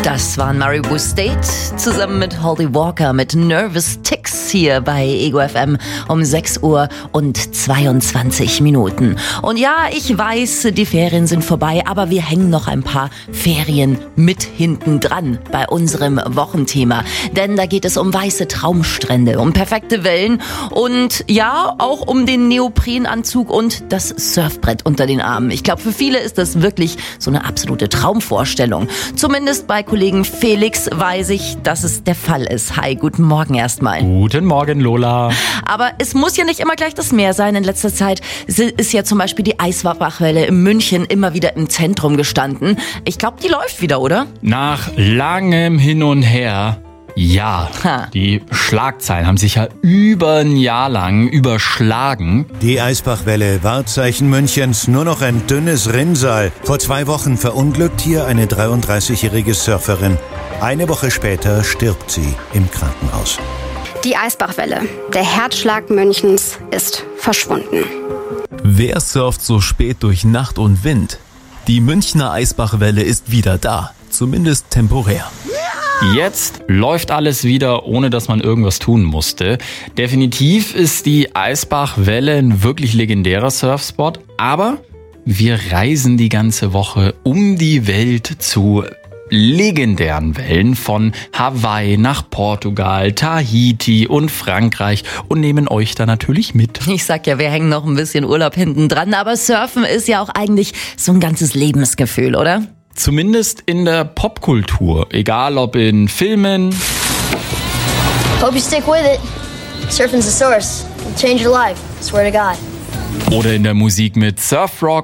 Das waren Maribu State zusammen mit Holly Walker mit Nervous Ticks hier bei Ego FM um 6 Uhr und 22 Minuten. Und ja, ich weiß, die Ferien sind vorbei, aber wir hängen noch ein paar Ferien mit hinten dran bei unserem Wochenthema. Denn da geht es um weiße Traumstrände, um perfekte Wellen und ja, auch um den Neoprenanzug und das Surfbrett unter den Armen. Ich glaube, für viele ist das wirklich so eine absolute Traumvorstellung. Zumindest bei Kollegen Felix weiß ich, dass es der Fall ist. Hi, guten Morgen erstmal. Guten Morgen, Lola. Aber es muss ja nicht immer gleich das Meer sein. In letzter Zeit ist ja zum Beispiel die Eisbachwelle in München immer wieder im Zentrum gestanden. Ich glaube, die läuft wieder, oder? Nach langem Hin und Her, ja. Die Schlagzeilen haben sich ja über ein Jahr lang überschlagen. Die Eisbachwelle, Wahrzeichen Münchens, nur noch ein dünnes Rinnsal. Vor 2 Wochen verunglückt hier eine 33-jährige Surferin. Eine Woche später stirbt sie im Krankenhaus. Die Eisbachwelle, der Herzschlag Münchens, ist verschwunden. Wer surft so spät durch Nacht und Wind? Die Münchner Eisbachwelle ist wieder da, zumindest temporär. Jetzt läuft alles wieder, ohne dass man irgendwas tun musste. Definitiv ist die Eisbachwelle ein wirklich legendärer Surfspot, aber wir reisen die ganze Woche um die Welt zu legendären Wellen von Hawaii nach Portugal, Tahiti und Frankreich und nehmen euch da natürlich mit. Ich sag ja, wir hängen noch ein bisschen Urlaub hinten dran, aber Surfen ist ja auch eigentlich so ein ganzes Lebensgefühl, oder? Zumindest in der Popkultur, egal ob in Filmen. Hope you stick with it. Surfing's the source. It'll change your life. Swear to God. Oder in der Musik mit Surfrock.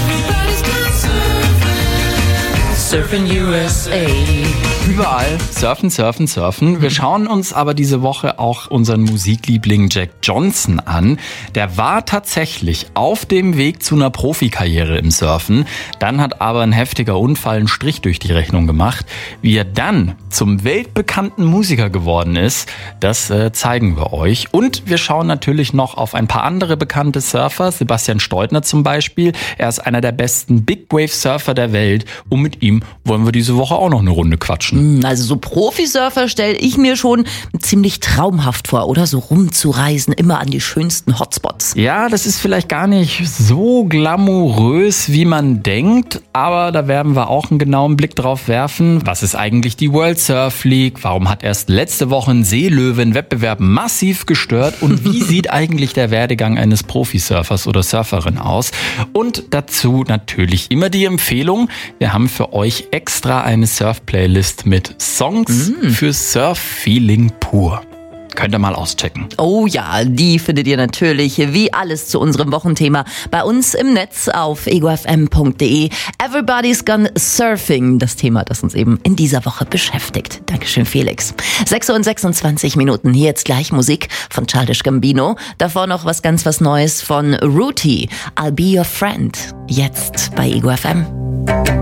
Surfing USA. Überall surfen, surfen, surfen. Wir schauen uns aber diese Woche auch unseren Musikliebling Jack Johnson an. Der war tatsächlich auf dem Weg zu einer Profikarriere im Surfen. Dann hat aber ein heftiger Unfall einen Strich durch die Rechnung gemacht. Wie er dann zum weltbekannten Musiker geworden ist, das zeigen wir euch. Und wir schauen natürlich noch auf ein paar andere bekannte Surfer. Sebastian Steutner zum Beispiel. Er ist einer der besten Big Wave Surfer der Welt. Und mit ihm wollen wir diese Woche auch noch eine Runde quatschen. Also so Profisurfer stelle ich mir schon ziemlich traumhaft vor, oder? So rumzureisen, immer an die schönsten Hotspots. Ja, das ist vielleicht gar nicht so glamourös, wie man denkt, aber da werden wir auch einen genauen Blick drauf werfen. Was ist eigentlich die World Surf League? Warum hat erst letzte Woche ein Seelöwen-Wettbewerb massiv gestört? Und wie sieht eigentlich der Werdegang eines Profisurfers oder Surferin aus? Und dazu natürlich immer die Empfehlung, wir haben für euch extra eine Surf-Playlist mit Songs für Surf-Feeling pur. Könnt ihr mal auschecken. Oh ja, die findet ihr natürlich wie alles zu unserem Wochenthema bei uns im Netz auf egofm.de. Everybody's Gone Surfing, das Thema, das uns eben in dieser Woche beschäftigt. Dankeschön, Felix. 6 Uhr und 26 Minuten. Hier jetzt gleich Musik von Childish Gambino. Davor noch was Neues von Rooty. I'll Be Your Friend. Jetzt bei Ego FM.